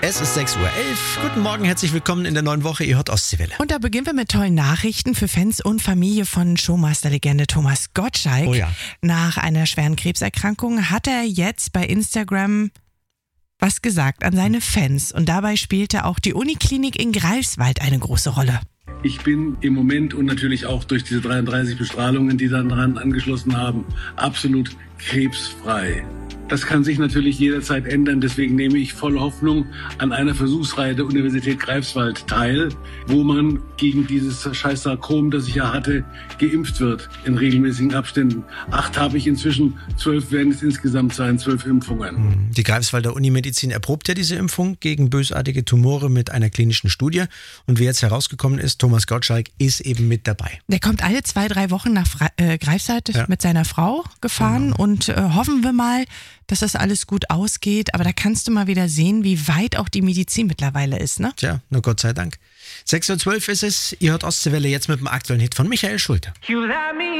Es ist 6:11 Uhr. Guten Morgen, herzlich willkommen in der neuen Woche. Ihr hört Ostseewelle. Und da beginnen wir mit tollen Nachrichten für Fans und Familie von Showmaster-Legende Thomas Gottschalk. Oh ja. Nach einer schweren Krebserkrankung hat er jetzt bei Instagram was gesagt an seine Fans. Und dabei spielte auch die Uniklinik in Greifswald eine große Rolle. Ich bin im Moment und natürlich auch durch diese 33 Bestrahlungen, die dann daran angeschlossen haben, absolut krebsfrei. Das kann sich natürlich jederzeit ändern, deswegen nehme ich voll Hoffnung an einer Versuchsreihe der Universität Greifswald teil, wo man gegen dieses scheiß Sarkom, das ich ja hatte, geimpft wird in regelmäßigen Abständen. 8 habe ich inzwischen, 12 werden es insgesamt sein, 12 Impfungen. Die Greifswalder Unimedizin erprobt ja diese Impfung gegen bösartige Tumore mit einer klinischen Studie. Und wie jetzt herausgekommen ist, Thomas Gottschalk ist eben mit dabei. Der kommt alle 2-3 Wochen nach Greifswald mit seiner Frau gefahren und hoffen wir mal, dass das alles gut ausgeht. Aber da kannst du mal wieder sehen, wie weit auch die Medizin mittlerweile ist, ne? Tja, nur Gott sei Dank. 6:12 Uhr ist es. Ihr hört Ostseewelle jetzt mit dem aktuellen Hit von Michael Schulte.